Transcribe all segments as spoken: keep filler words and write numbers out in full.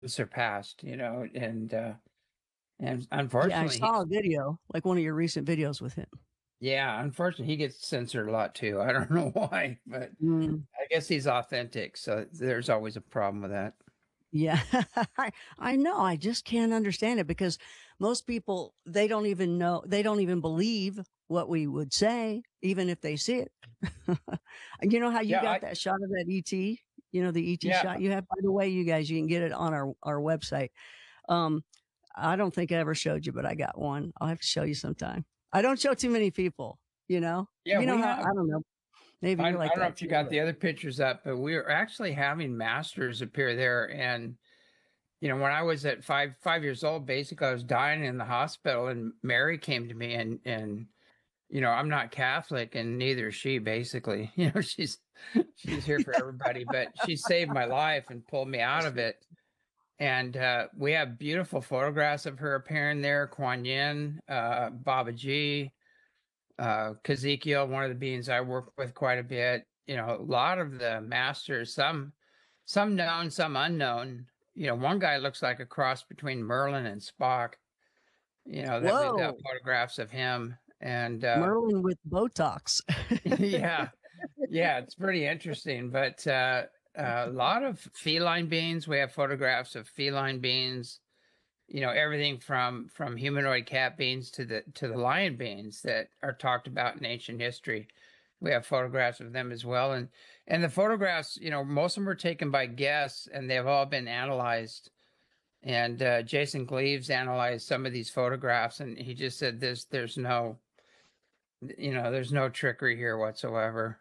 surpassed, you know, and uh, and Yeah, I unfortunately, saw he's a video, like one of your recent videos with him. yeah, unfortunately, he gets censored a lot too. I don't know why, but Mm, I guess he's authentic, so there's always a problem with that. yeah, I I know, I just can't understand it because most people, they don't even know they don't even believe what we would say, even if they see it. And you know how you Yeah, got I that shot of that E T? You know, the E T yeah, shot you have? By the way, you guys, you can get it on our our website. Um, I don't think I ever showed you, but I got one. I'll have to show you sometime. I don't show too many people, you know? yeah, You know we how have. I don't know, maybe I, I you're like don't know that if you too, got but the other pictures up, but we were actually having masters appear there. And you know, when I was at five five years old, basically, I was dying in the hospital, and Mary came to me, and and you know, I'm not Catholic, and neither is she. Basically, you know, she's she's here for everybody, but she saved my life and pulled me out of it. And uh, we have beautiful photographs of her appearing there. Kuan Yin, uh, Baba G, uh, Kazekiel, one of the beings I work with quite a bit. You know, a lot of the masters, some some known, some unknown. You know, one guy looks like a cross between Merlin and Spock. You know, that we've got whoa, photographs of him, and uh, Merlin with Botox. yeah, yeah, it's pretty interesting. But uh, a lot of feline beings. We have photographs of feline beings. You know, everything from from humanoid cat beings to the to the lion beings that are talked about in ancient history. We have photographs of them as well, and and the photographs, you know, most of them were taken by guests, and they've all been analyzed. And uh, Jason Gleaves analyzed some of these photographs, and he just said there's there's no, you know, there's no trickery here whatsoever.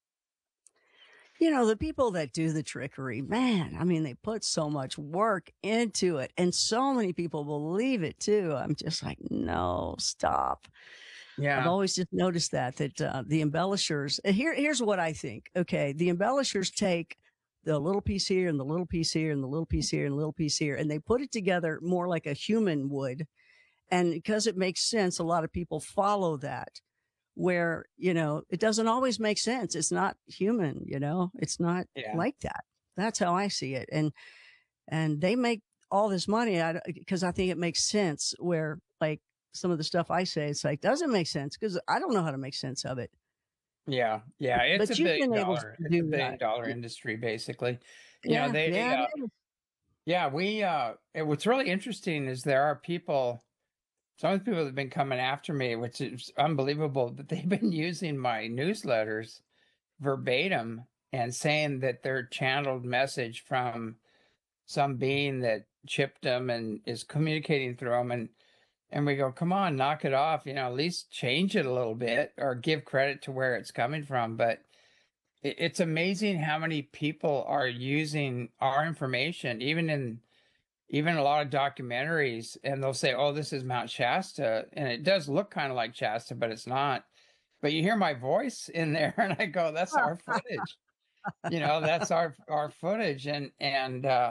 You know, the people that do the trickery, man, I mean, they put so much work into it, and so many people believe it too. I'm just like, no, stop. I've Yeah, always just noticed that that uh, the embellishers. and Here, here's what I think. Okay, the embellishers take the little piece here and the little piece here and the little piece here and the little piece here, and they put it together more like a human would. And because it makes sense, a lot of people follow that. Where you know it doesn't always make sense. It's not human. You know, it's not yeah. like that. That's how I see it. And and they make all this money because I, I think it makes sense. Where like some of the stuff I say, it's like doesn't make sense because I don't know how to make sense of it. Yeah, yeah, it's a But you've billion been able to dollar, it's a do billion that. dollar industry basically. You know, Yeah, they, yeah, it uh, is. yeah, we, uh, and what's really interesting is there are people, some of the people that have been coming after me, which is unbelievable, that they've been using my newsletters verbatim and saying that they're channeled message from some being that chipped them and is communicating through them. And And we go, come on, knock it off, you know, at least change it a little bit or give credit to where it's coming from. But it, it's amazing how many people are using our information, even in even a lot of documentaries, and they'll say, oh, this is Mount Shasta. And it does look kind of like Shasta, but it's not. But you hear my voice in there, and I go, that's our footage. You know, that's our our footage. And and uh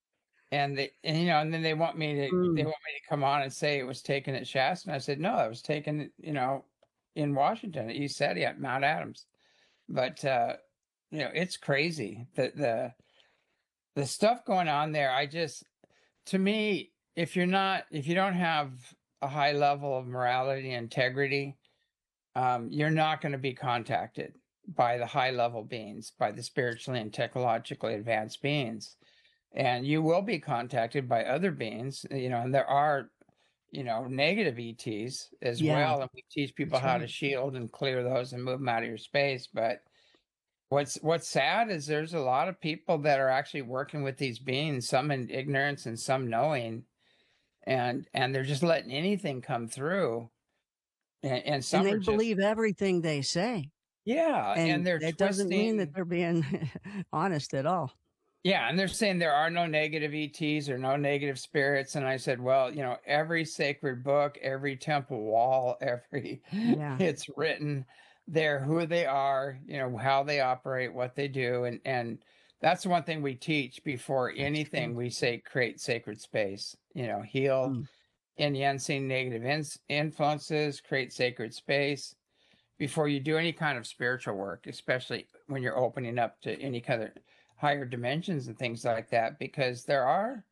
and they, and, you know, and then they want me to, they Mm. want me to come on and say it was taken at Shasta. And I said, no, it was taken, you know, in Washington at East City at Mount Adams. But, uh, you know, it's crazy the, the, the stuff going on there. I just, to me, if you're not, if you don't have a high level of morality and integrity, um, you're not going to be contacted by the high level beings, by the spiritually and technologically advanced beings, and you will be contacted by other beings, you know, and there are, you know, negative E Ts as Yeah, well, and we teach people that's how to right. shield and clear those and move them out of your space. But what's what's sad is there's a lot of people that are actually working with these beings, some in ignorance and some knowing, and and they're just letting anything come through, and, and And some they are just, believe everything they say, yeah, and and they're that doesn't mean that twisting. they're being honest at all. Yeah, and they're saying there are no negative E Ts or no negative spirits. And I said, well, you know, every sacred book, every temple wall, every, Yeah. it's written there who they are, you know, how they operate, what they do. And and that's one thing we teach before That's true. anything. We say create sacred space, you know, heal Mm. any unseen negative in influences, create sacred space before you do any kind of spiritual work, especially when you're opening up to any kind of higher dimensions and things like that, because there are